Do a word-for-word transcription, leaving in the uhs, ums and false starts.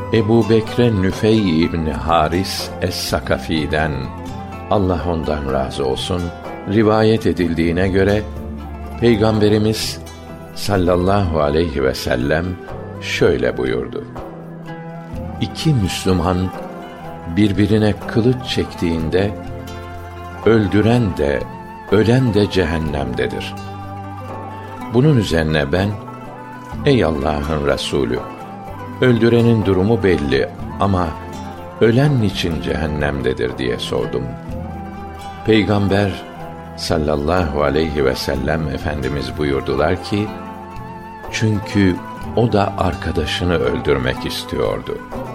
Ebu Bekre Nüfey İbni Haris Es-Sakafi'den, Allah ondan razı olsun, rivayet edildiğine göre Peygamberimiz sallallahu aleyhi ve sellem şöyle buyurdu: İki Müslüman birbirine kılıç çektiğinde öldüren de ölen de cehennemdedir. Bunun üzerine ben, ey Allah'ın Resulü, öldürenin durumu belli ama ölen niçin cehennemdedir diye sordum. Peygamber sallallahu aleyhi ve sellem Efendimiz buyurdular ki, çünkü o da arkadaşını öldürmek istiyordu.